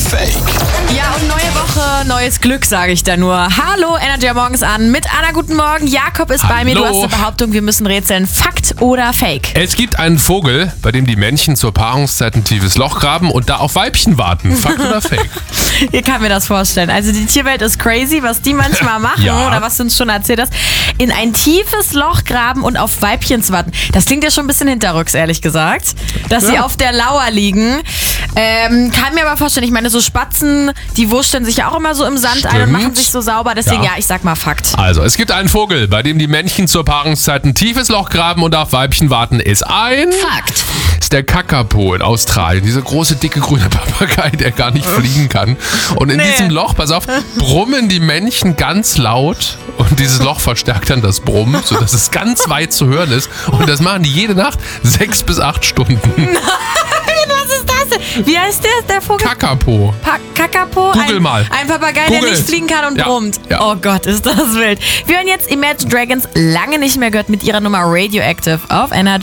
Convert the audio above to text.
Fake? Ja, und neue Woche, neues Glück, sage ich da nur. Hallo, Energy morgens an mit Anna. Guten Morgen. Jakob ist bei mir. Du hast eine Behauptung, wir müssen rätseln. Fakt oder Fake? Es gibt einen Vogel, bei dem die Männchen zur Paarungszeit ein tiefes Loch graben und da auf Weibchen warten. Fakt oder Fake? Ich kann mir das vorstellen. Also die Tierwelt ist crazy, was die manchmal machen Ja. oder was du uns schon erzählt hast. In ein tiefes Loch graben und auf Weibchen zu warten. Das klingt ja schon ein bisschen hinterrücks, ehrlich gesagt. Dass sie auf der Lauer liegen. Kann mir aber vorstellen, ich meine, so Spatzen, die wurschteln sich ja auch immer so im Sand ein und machen sich so sauber. Deswegen, ja, ich sag mal Fakt. Also, es gibt einen Vogel, bei dem die Männchen zur Paarungszeit ein tiefes Loch graben und auf Weibchen warten. Ist ein... Fakt. Ist der Kakapo in Australien. Dieser große, dicke, grüne Papagei, der gar nicht fliegen kann. Und in diesem Loch, pass auf, brummen die Männchen ganz laut. Und dieses Loch verstärkt dann das Brummen, sodass es ganz weit zu hören ist. Und das machen die jede Nacht 6 bis 8 Stunden. Was ist das denn? Wie heißt der Vogel? Kakapo. Kakapo? Google mal. Ein Papagei, der Google nicht es. fliegen kann und Ja. brummt. Ja. Oh Gott, ist das wild. Wir hören jetzt Imagine Dragons, lange nicht mehr gehört, mit ihrer Nummer Radioactive auf Energy.